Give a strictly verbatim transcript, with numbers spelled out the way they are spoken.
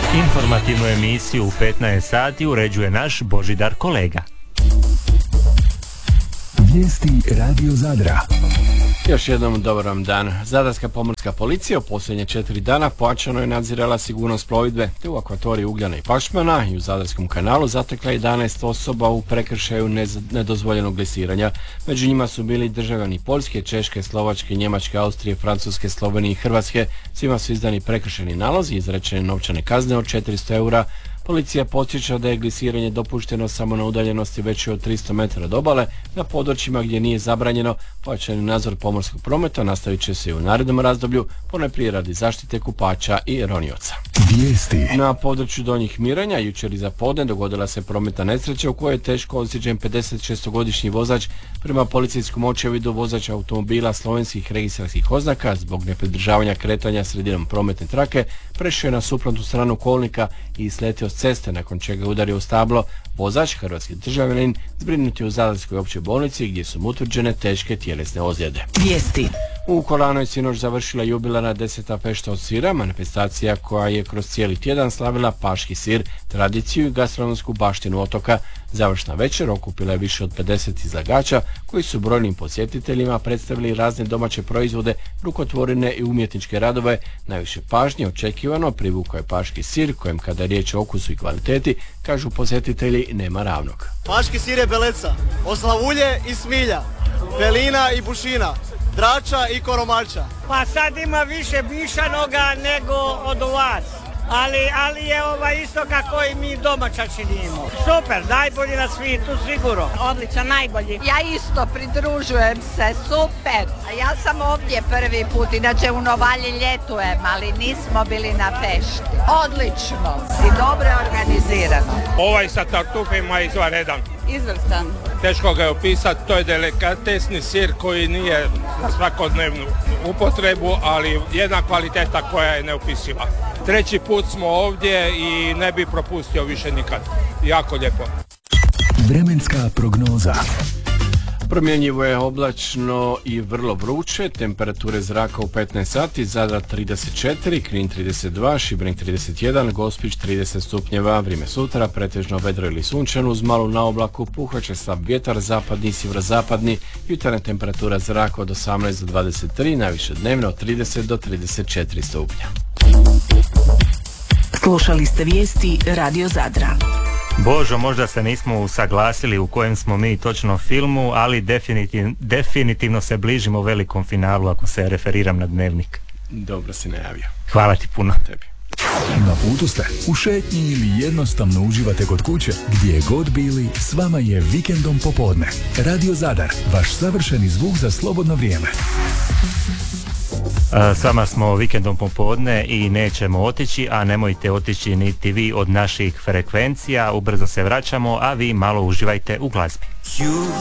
Informativnu emisiju u petnaest sati uređuje naš Božidar kolega. Vijesti Radio Zadra. Još jednom dobar vam dan. Zadarska pomorska policija u posljednje četiri dana pojačano je nadzirala sigurnost plovidbe te u akvatoriji Ugljana i Pašmana i u Zadarskom kanalu zatekla jedanaest osoba u prekršaju nedozvoljenog glisiranja. Među njima su bili državljani Poljske, Češke, Slovačke, Njemačke, Austrije, Francuske, Slovenije i Hrvatske. Svima su izdani prekršajni nalozi i izrečene novčane kazne od četiristo eura. Policija podsjeća da je glisiranje dopušteno samo na udaljenosti veće od tristo metara od obale, na područjima gdje nije zabranjeno. Pojačani nadzor pomorskog prometa nastavit će se i u narednom razdoblju, ponajprije radi zaštite kupača i ronioca. Vijesti. Na području Donjih Miranja jučer iza podne dogodila se prometna nesreća u kojoj je teško ozlijeđen pedeset šestogodišnji vozač. Prema policijskom očevidu vozač automobila slovenskih registarskih oznaka zbog nepridržavanja kretanja sredinom prometne trake prešao je na suprotnu stranu kolnika i isletio s ceste, nakon čega je udario u stablo. Vozač, hrvatski državljanin, zbrinut je u Zadarskoj općoj bolnici gdje su mu utvrđene teške tjelesne ozljede. Vijesti. U Kolanu je sinoć završila jubilarna deseta fešta od sira, manifestacija koja je kroz cijeli tjedan slavila paški sir, tradiciju i gastronomsku baštinu otoka. Završna večer okupila je više od pedeset izlagača koji su brojnim posjetiteljima predstavili razne domaće proizvode, rukotvorine i umjetničke radove. Najviše pažnje očekivano privukao je paški sir, kojem kada je riječ o okusu i kvaliteti, kažu posjetitelji, nema ravnog. Paški sir je beleca, oslavulje i smilja, pelina i bušina, drača i koromača. Pa sad ima više mišanoga nego od vas. Ali, ali je ovaj isto kako i mi domaća činimo. Super, najbolji na svijetu sigurno. Odličan, najbolji. Ja isto pridružujem se, super. A ja sam ovdje prvi put, inače u Novalji ljetujem, ali nismo bili na fešti. Odlično i dobro organizirano. Ovaj sa tartufima je izvanredan. Izvrstan. Teško ga je opisati, to je delikatesni sir koji nije za svakodnevnu upotrebu, ali jedna kvaliteta koja je neopisiva. Treći put smo ovdje i ne bi propustio više nikad. Jako lijepo. Vremenska prognoza. Promjenjivo je oblačno i vrlo vruće, temperature zraka u petnaest sati, Zadar trideset četiri, Knin trideset dva, Šibenik trideset jedan, Gospić trideset stupnjeva, vrijeme sutra, pretežno vedro ili sunčano uz malu naoblaku, puhaće slab vjetar, zapadni i sjeverozapadni, jutarnja temperatura zraka od osamnaest do dvadeset tri, najviše dnevno od trideset do trideset četiri stupnja. Slušali ste vijesti Radio Zadra. Božo, možda se nismo usaglasili u kojem smo mi točno filmu, ali definitiv, definitivno se bližimo velikom finalu ako se referiram na Dnevnik. Dobro si najavio. Hvala ti puno. Tebi. Na putu ste, u šetnji ili jednostavno uživate kod kuće, gdje god bili, s vama je Vikendom popodne. Radio Zadar, vaš savršeni zvuk za slobodno vrijeme. S vama smo Vikendom popodne i nećemo otići, a nemojte otići niti vi od naših frekvencija. Ubrzo se vraćamo, a vi malo uživajte u glazbi.